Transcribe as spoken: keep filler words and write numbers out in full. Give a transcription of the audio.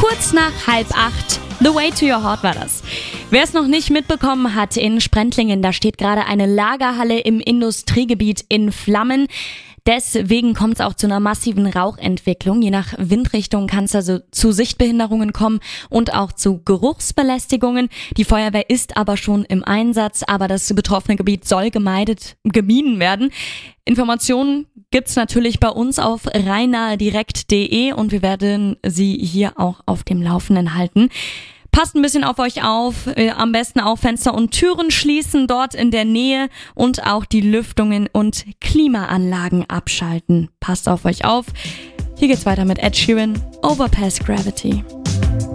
Kurz nach halb acht, The Way to Your Heart war das. Wer es noch nicht mitbekommen hat, in Sprentlingen, da steht gerade eine Lagerhalle im Industriegebiet in Flammen. Deswegen kommt es auch zu einer massiven Rauchentwicklung. Je nach Windrichtung kann es also zu Sichtbehinderungen kommen und auch zu Geruchsbelästigungen. Die Feuerwehr ist aber schon im Einsatz, aber das betroffene Gebiet soll gemeidet, gemieden werden. Informationen gibt's natürlich bei uns auf rheinnahedirekt punkt de und wir werden Sie hier auch auf dem Laufenden halten. Passt ein bisschen auf euch auf, am besten auch Fenster und Türen schließen dort in der Nähe und auch die Lüftungen und Klimaanlagen abschalten. Passt auf euch auf. Hier geht's weiter mit Ed Sheeran, Overpass Gravity.